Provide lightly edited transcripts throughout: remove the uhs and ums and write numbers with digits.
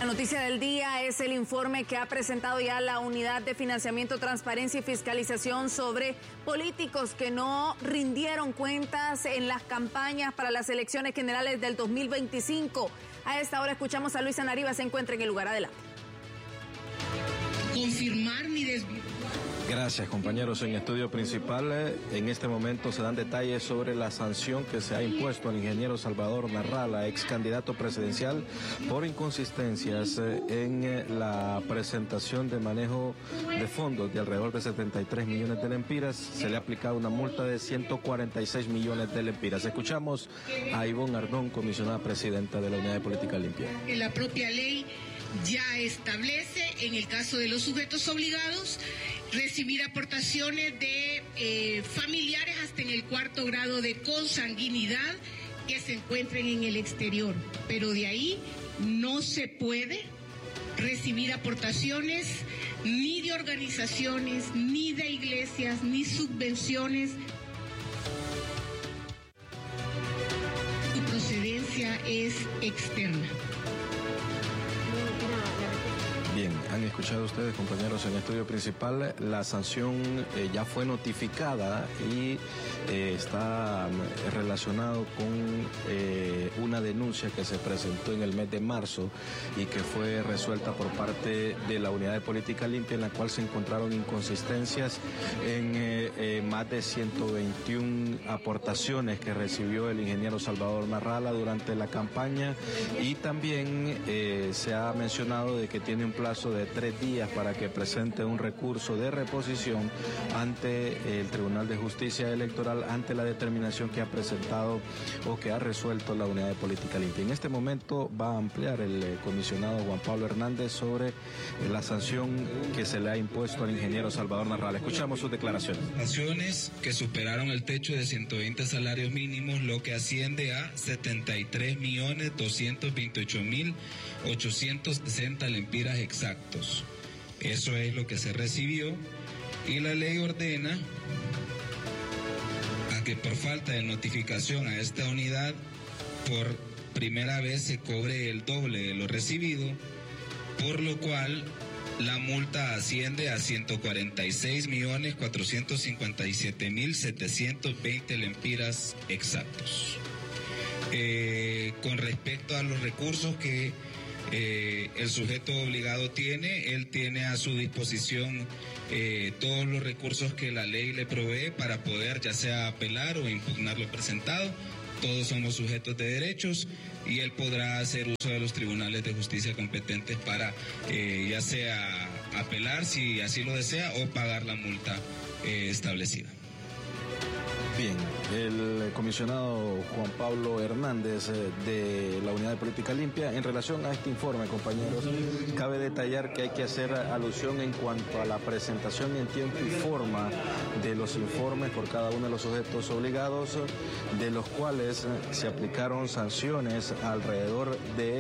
noticia del día es el informe que ha presentado ya la Unidad de Financiamiento, Transparencia y Fiscalización sobre políticos que no rindieron cuentas en las campañas para las elecciones generales del 2025. A esta hora escuchamos a Luis Anariba, se encuentra en el lugar. Adelante. Confirmar ni desvirtuar. Gracias, compañeros. En estudio principal, en este momento se dan detalles sobre la sanción que se ha impuesto al ingeniero Salvador Narrala, ex candidato presidencial, por inconsistencias en la presentación de manejo de fondos de alrededor de 73 millones de lempiras. Se le ha aplicado una multa de 146 millones de lempiras. Escuchamos a Ivonne Ardón, comisionada presidenta de la Unidad de Política Limpia. La propia ley ya establece, en el caso de los sujetos obligados, recibir aportaciones de familiares hasta en el 4º grado de consanguinidad que se encuentren en el exterior. Pero de ahí no se puede recibir aportaciones ni de organizaciones, ni de iglesias, ni subvenciones. Su procedencia es externa. Bien, han escuchado ustedes, compañeros, en estudio principal. La sanción ya fue notificada y está relacionado con una denuncia que se presentó en el mes de marzo y que fue resuelta por parte de la Unidad de Política Limpia, en la cual se encontraron inconsistencias en más de 121 aportaciones que recibió el ingeniero Salvador Narrala durante la campaña, y también se ha mencionado de que tiene un plazo de 3 días para que presente un recurso de reposición ante el Tribunal de Justicia Electoral ante la determinación que ha presentado o que ha resuelto la Unidad de Política Limpia. En este momento va a ampliar el comisionado Juan Pablo Hernández sobre la sanción que se le ha impuesto al ingeniero Salvador Narrala. Escuchamos sus declaraciones. Sanciones que superaron el techo de 120 salarios mínimos, lo que asciende a 73.228.860 lempiras exactos. Eso es lo que se recibió, y la ley ordena a que por falta de notificación a esta unidad por primera vez se cobre el doble de lo recibido, por lo cual la multa asciende a 146.457.720 lempiras exactos. Con respecto a los recursos que el sujeto obligado tiene, él tiene a su disposición todos los recursos que la ley le provee para poder ya sea apelar o impugnar lo presentado. Todos somos sujetos de derechos y él podrá hacer uso de los tribunales de justicia competentes para ya sea apelar si así lo desea o pagar la multa establecida. Bien, el comisionado Juan Pablo Hernández de la Unidad de Política Limpia. En relación a este informe, compañeros, cabe detallar que hay que hacer alusión en cuanto a la presentación en tiempo y forma de los informes por cada uno de los sujetos obligados, de los cuales se aplicaron sanciones alrededor de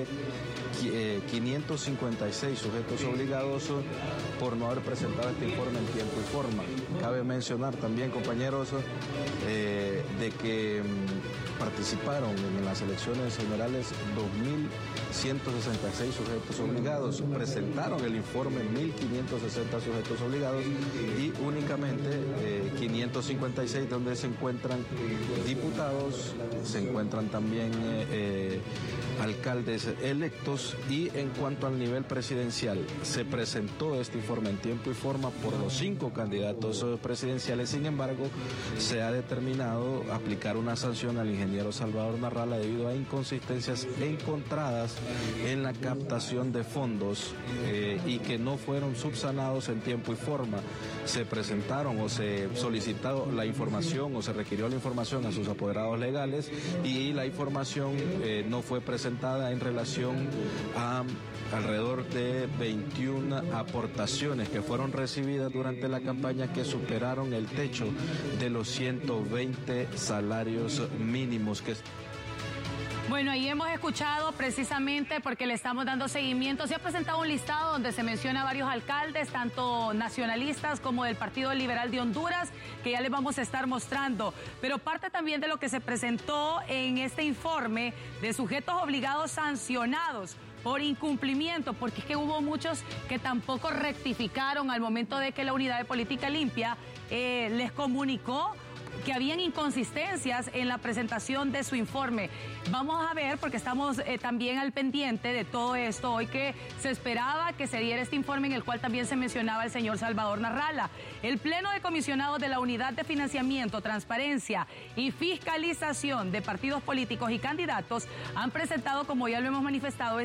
556 sujetos obligados por no haber presentado este informe en tiempo y forma. Cabe mencionar también, compañeros, de que participaron en las elecciones generales 2.166 sujetos obligados, presentaron el informe 1.560 sujetos obligados y únicamente 556 donde se encuentran diputados, se encuentran también alcaldes electos. Y en cuanto al nivel presidencial, se presentó este informe en tiempo y forma por los 5 candidatos presidenciales. Sin embargo, se ha determinado aplicar una sanción al ingeniero Salvador Narrala debido a inconsistencias encontradas en la captación de fondos y que no fueron subsanados en tiempo y forma. Se presentaron o se solicitó la información o se requirió la información a sus apoderados legales y la información no fue presentada en relación a alrededor de 21 aportaciones que fueron recibidas durante la campaña que superaron el techo de los 120 salarios mínimos que Bueno, ahí hemos escuchado precisamente porque le estamos dando seguimiento. Se ha presentado un listado donde se menciona a varios alcaldes, tanto nacionalistas como del Partido Liberal de Honduras, que ya les vamos a estar mostrando. Pero parte también de lo que se presentó en este informe de sujetos obligados sancionados por incumplimiento, porque es que hubo muchos que tampoco rectificaron al momento de que la Unidad de Política Limpia les comunicó que habían inconsistencias en la presentación de su informe. Vamos a ver, porque estamos también al pendiente de todo esto, hoy que se esperaba que se diera este informe en el cual también se mencionaba el señor Salvador Narrala. El Pleno de Comisionados de la Unidad de Financiamiento, Transparencia y Fiscalización de Partidos Políticos y Candidatos han presentado, como ya lo hemos manifestado,